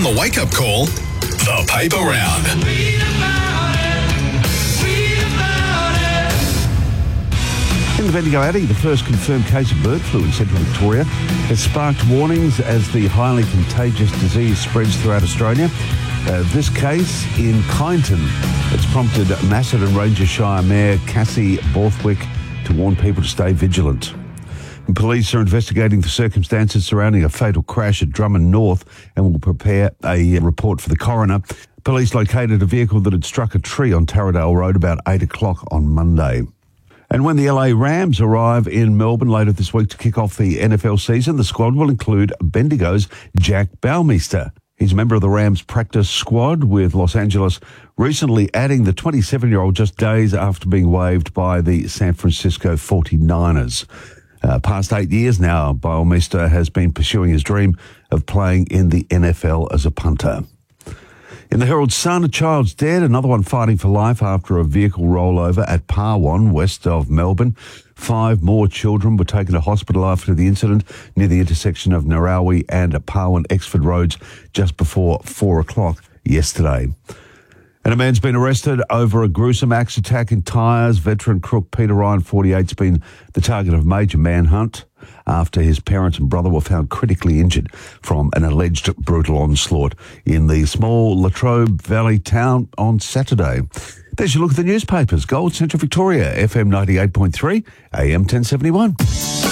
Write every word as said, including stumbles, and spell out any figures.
the wake-up call, the paper round. In the Bendigo Addy, the first confirmed case of bird flu in central Victoria has sparked warnings as the highly contagious disease spreads throughout Australia. Uh, this case in Kyneton has prompted Macedon Ranger Shire Mayor Cassie Borthwick to warn people to stay vigilant. And police are investigating the circumstances surrounding a fatal crash at Drummond North and will prepare a report for the coroner. Police located a vehicle that had struck a tree on Taradale Road about eight o'clock on Monday. And when the L A Rams arrive in Melbourne later this week to kick off the N F L season, the squad will include Bendigo's Jack Baumister. He's a member of the Rams practice squad, with Los Angeles recently adding the twenty-seven-year-old just days after being waived by the San Francisco forty-niners. Uh, past eight years now, Baumister has been pursuing his dream of playing in the N F L as a punter. In the Herald Sun, a child's dead, another one fighting for life after a vehicle rollover at Parwan, west of Melbourne. Five more children were taken to hospital after the incident near the intersection of Narawi and Parwan Exford Roads just before four o'clock yesterday. And a man's been arrested over a gruesome axe attack in Tyres. Veteran crook Peter Ryan, forty-eight, has been the target of major manhunt after his parents and brother were found critically injured from an alleged brutal onslaught in the small Latrobe Valley town on Saturday. There's your look at the newspapers. Gold, Central Victoria, F M ninety-eight point three, A M ten seventy-one.